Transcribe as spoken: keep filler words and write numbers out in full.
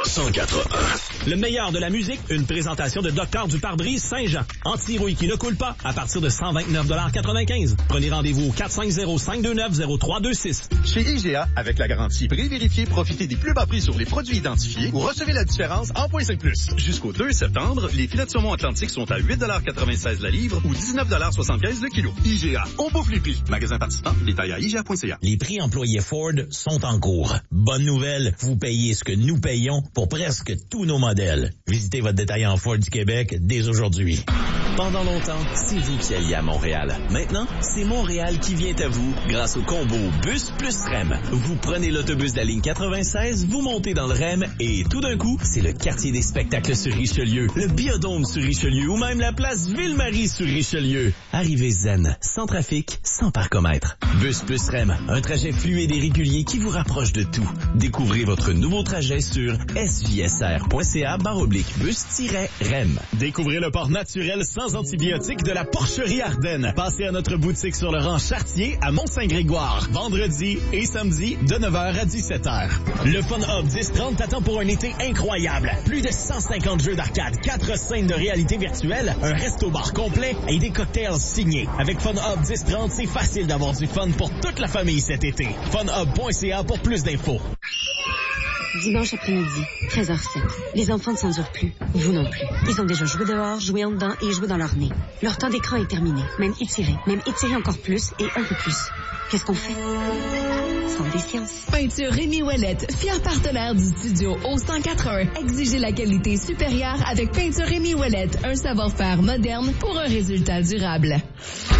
cent quatre un. Le meilleur de la musique, une présentation de Docteur du pare-brise Saint-Jean. Anti-rouille qui ne coule pas à partir de cent vingt-neuf quatre-vingt-quinze. Prenez rendez-vous au quatre cinq zéro, cinq deux neuf, zéro trois deux six. Chez I G A, avec la garantie pré-vérifiée, profitez des plus bas prix sur les produits identifiés ou recevez la différence en point cinq plus. Jusqu'au deux septembre, les filets de saumon Atlantique sont à huit quatre-vingt-seize la livre ou dix-neuf soixante-quinze le kilo. I G A, on bouffe les prix. Magasin participant, détail à I G A point C A. Les prix employés Ford sont en cours. Bonne nouvelle, vous payez ce que nous payons pour presque tous nos modèles. Visitez votre détaillant Ford du Québec dès aujourd'hui. Pendant longtemps, c'est vous qui alliez à Montréal. Maintenant, c'est Montréal qui vient à vous grâce au combo Bus plus R E M. Vous prenez l'autobus de la ligne quatre-vingt-seize, vous montez dans le R E M et tout d'un coup, c'est le quartier des spectacles sur Richelieu, le Biodôme sur Richelieu ou même la place Ville-Marie sur Richelieu. Arrivez zen, sans trafic, sans parcomètre. Bus plus R E M, un trajet fluide et régulier qui vous rapproche de tout. Découvrez votre nouveau trajet sur s j s r point c a barre oblique bus-R E M. Découvrez le port naturel sans antibiotiques de la Porcherie Ardennes. Passez à notre boutique sur le rang Chartier à Mont-Saint-Grégoire, vendredi et samedi de neuf heures à dix-sept heures. Le Fun Hub dix trente t'attend pour un été incroyable. Plus de cent cinquante jeux d'arcade, quatre scènes de réalité virtuelle, un resto-bar complet et des cocktails signés. Avec Fun Hub dix trente, c'est facile d'avoir du fun pour toute la famille cet été. fun hub point c a pour plus d'infos. Dimanche après-midi, treize heures sept. Les enfants ne s'endurent plus. Vous non plus. Ils ont déjà joué dehors, joué en dedans et joué dans leur nez. Leur temps d'écran est terminé. Même étiré. Même étiré encore plus et un peu plus. Qu'est-ce qu'on fait? Sans des sciences. Peinture Rémi Ouellette, fier partenaire du studio O cent quatre-un. Exigez la qualité supérieure avec Peinture Rémi Ouellette. Un savoir-faire moderne pour un résultat durable.